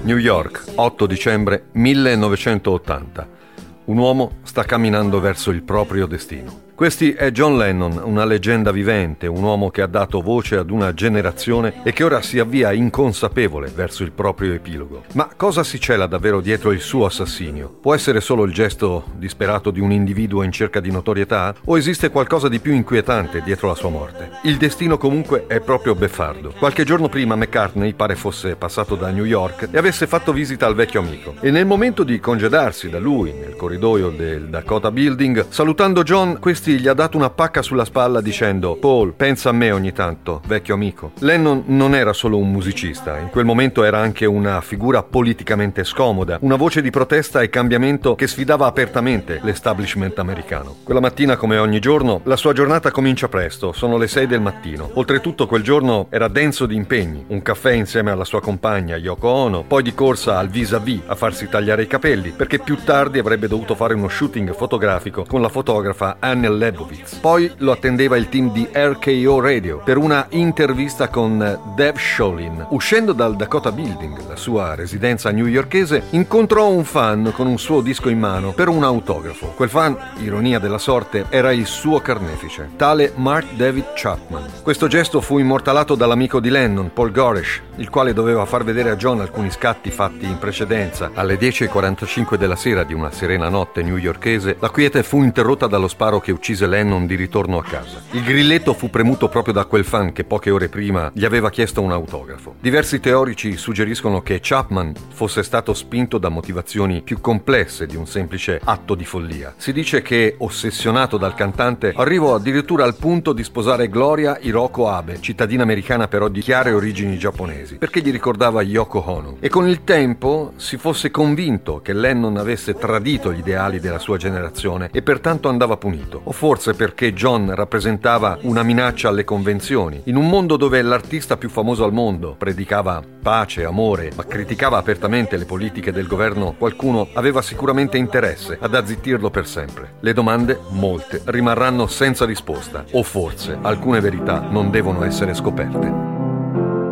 New York, 8 dicembre 1980. Un uomo sta camminando verso il proprio destino. Questi è John Lennon, una leggenda vivente, un uomo che ha dato voce ad una generazione e che ora si avvia inconsapevole verso il proprio epilogo. Ma cosa si cela davvero dietro il suo assassinio? Può essere solo il gesto disperato di un individuo in cerca di notorietà? O esiste qualcosa di più inquietante dietro la sua morte? Il destino comunque è proprio beffardo. Qualche giorno prima McCartney pare fosse passato da New York e avesse fatto visita al vecchio amico. E nel momento di congedarsi da lui nel corridoio del Dakota Building, salutando John, questi gli ha dato una pacca sulla spalla dicendo: Paul, pensa a me ogni tanto, vecchio amico. Lennon non era solo un musicista, in quel momento era anche una figura politicamente scomoda, una voce di protesta e cambiamento che sfidava apertamente l'establishment americano. Quella mattina, come ogni giorno, la sua giornata comincia presto, sono le 6 del mattino. Oltretutto quel giorno era denso di impegni, un caffè insieme alla sua compagna Yoko Ono, poi di corsa al vis-à-vis a farsi tagliare i capelli, perché più tardi avrebbe dovuto fare uno shooting fotografico con la fotografa Anne Leibovitz. Poi lo attendeva il team di RKO Radio per una intervista con Dave Sholin. Uscendo dal Dakota Building, la sua residenza newyorkese, incontrò un fan con un suo disco in mano per un autografo. Quel fan, ironia della sorte, era il suo carnefice, tale Mark David Chapman. Questo gesto fu immortalato dall'amico di Lennon, Paul Goresh, il quale doveva far vedere a John alcuni scatti fatti in precedenza. Alle 10:45 della sera di una serena notte newyorkese, la quiete fu interrotta dallo sparo che uccise Lennon di ritorno a casa. Il grilletto fu premuto proprio da quel fan che poche ore prima gli aveva chiesto un autografo. Diversi teorici suggeriscono che Chapman fosse stato spinto da motivazioni più complesse di un semplice atto di follia. Si dice che, ossessionato dal cantante, arrivò addirittura al punto di sposare Gloria Hiroko Abe, cittadina americana però di chiare origini giapponesi, perché gli ricordava Yoko Ono. E con il tempo si fosse convinto che Lennon avesse tradito gli ideali della sua generazione e pertanto andava punito. O forse perché John rappresentava una minaccia alle convenzioni. In un mondo dove l'artista più famoso al mondo predicava pace, amore, ma criticava apertamente le politiche del governo, qualcuno aveva sicuramente interesse ad azzittirlo per sempre. Le domande, molte, rimarranno senza risposta, o forse alcune verità non devono essere scoperte.